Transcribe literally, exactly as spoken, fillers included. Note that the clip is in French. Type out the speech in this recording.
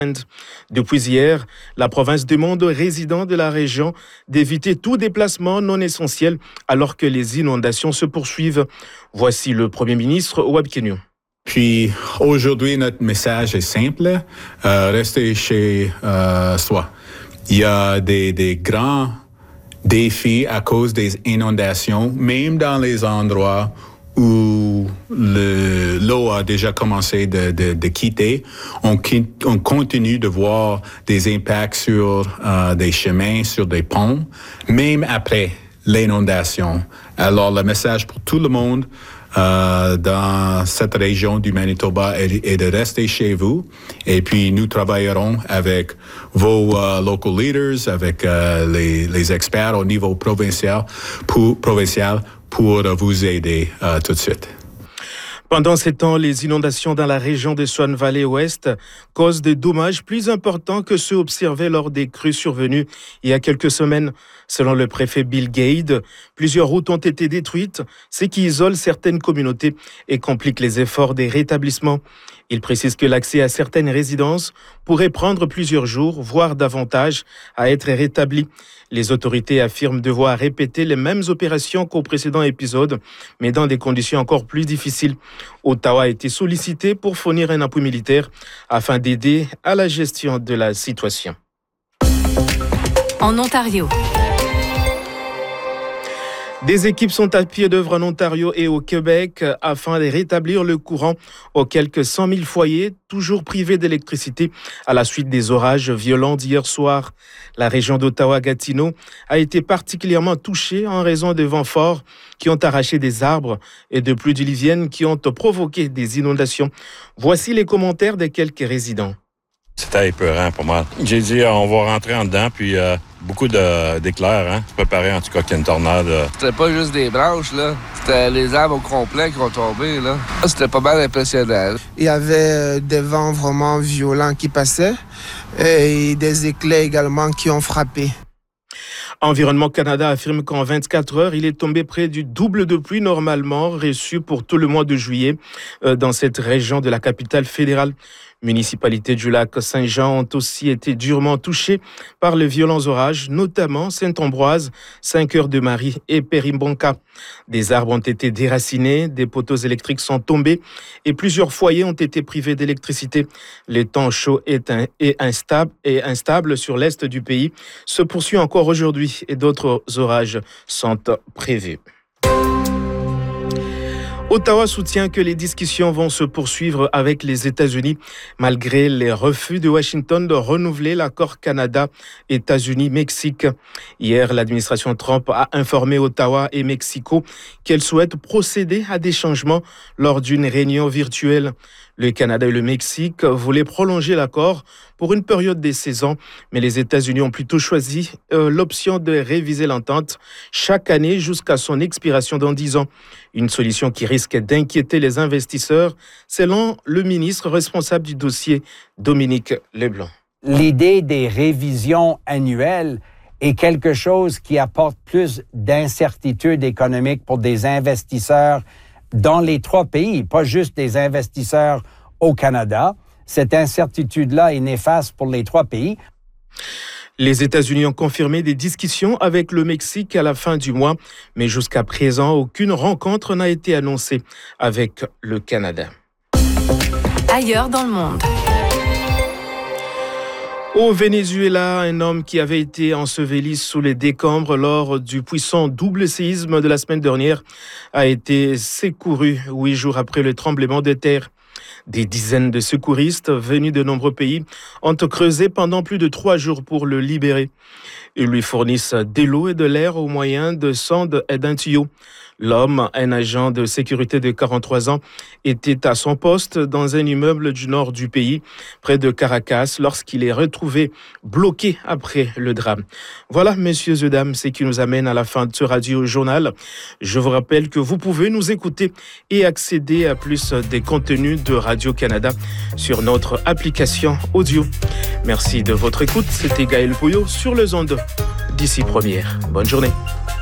Depuis hier, la province demande aux résidents de la région d'éviter tout déplacement non essentiel alors que les inondations se poursuivent. Voici le Premier ministre Wab Kenyo. Puis aujourd'hui, notre message est simple, euh, restez chez euh, soi. Il y a des, des grands défis à cause des inondations, même dans les endroits où le, l'eau a déjà commencé de, de, de quitter. On, on continue de voir des impacts sur euh, des chemins, sur des ponts, même après l'inondation. Alors, le message pour tout le monde euh, dans cette région du Manitoba est, est de rester chez vous. Et puis, nous travaillerons avec vos uh, local leaders, avec uh, les, les experts au niveau provincial pour, provincial pour vous aider uh, tout de suite. Pendant ces temps, les inondations dans la région de Swan Valley Ouest causent des dommages plus importants que ceux observés lors des crues survenues il y a quelques semaines. Selon le préfet Bill Gade, plusieurs routes ont été détruites, ce qui isole certaines communautés et complique les efforts des rétablissements. Il précise que l'accès à certaines résidences pourrait prendre plusieurs jours, voire davantage, à être rétabli. Les autorités affirment devoir répéter les mêmes opérations qu'au précédent épisode, mais dans des conditions encore plus difficiles. Ottawa a été sollicité pour fournir un appui militaire afin d'aider à la gestion de la situation. En Ontario. Des équipes sont à pied d'œuvre en Ontario et au Québec afin de rétablir le courant aux quelques cent mille foyers toujours privés d'électricité à la suite des orages violents d'hier soir. La région d'Ottawa-Gatineau a été particulièrement touchée en raison de vents forts qui ont arraché des arbres et de pluies diluviennes qui ont provoqué des inondations. Voici les commentaires de quelques résidents. C'était épeurant pour moi. J'ai dit, on va rentrer en dedans, puis euh, beaucoup de, d'éclairs, hein. C'est préparé en tout cas qu'il y a une tornade. Euh. C'était pas juste des branches, là. C'était les arbres au complet qui ont tombé, là. C'était pas mal impressionnant. Il y avait des vents vraiment violents qui passaient et des éclairs également qui ont frappé. Environnement Canada affirme qu'en vingt-quatre heures, il est tombé près du double de pluie normalement reçu pour tout le mois de juillet dans cette région de la capitale fédérale. Municipalités du lac Saint-Jean ont aussi été durement touchées par les violents orages, notamment Saint-Ambroise, Saint-Cœur-de-Marie et Périmbonka. Des arbres ont été déracinés, des poteaux électriques sont tombés et plusieurs foyers ont été privés d'électricité. Le temps chaud est, un, est instable, et instable sur l'est du pays se poursuit encore aujourd'hui et d'autres orages sont prévus. Ottawa soutient que les discussions vont se poursuivre avec les États-Unis malgré les refus de Washington de renouveler l'accord Canada-États-Unis-Mexique. Hier, l'administration Trump a informé Ottawa et Mexico qu'elle souhaite procéder à des changements lors d'une réunion virtuelle. Le Canada et le Mexique voulaient prolonger l'accord pour une période de seize ans, mais les États-Unis ont plutôt choisi euh, l'option de réviser l'entente chaque année jusqu'à son expiration dans dix ans. Une solution qui risque d'inquiéter les investisseurs, selon le ministre responsable du dossier, Dominique Leblanc. L'idée des révisions annuelles est quelque chose qui apporte plus d'incertitude économique pour des investisseurs dans les trois pays, pas juste des investisseurs au Canada. Cette incertitude-là est néfaste pour les trois pays. Les États-Unis ont confirmé des discussions avec le Mexique à la fin du mois, mais jusqu'à présent, aucune rencontre n'a été annoncée avec le Canada. Ailleurs dans le monde. Au Venezuela, un homme qui avait été enseveli sous les décombres lors du puissant double séisme de la semaine dernière a été secouru huit jours après le tremblement de terre. Des dizaines de secouristes venus de nombreux pays ont creusé pendant plus de trois jours pour le libérer. Ils lui fournissent de l'eau et de l'air au moyen de sondes et d'un tuyau. L'homme, un agent de sécurité de quarante-trois ans, était à son poste dans un immeuble du nord du pays, près de Caracas, lorsqu'il est retrouvé bloqué après le drame. Voilà, messieurs et dames, ce qui nous amène à la fin de ce radio-journal. Je vous rappelle que vous pouvez nous écouter et accéder à plus des contenus de Radio-Canada sur notre application audio. Merci de votre écoute. C'était Gaël Pouillot sur les ondes d'ici première. Bonne journée.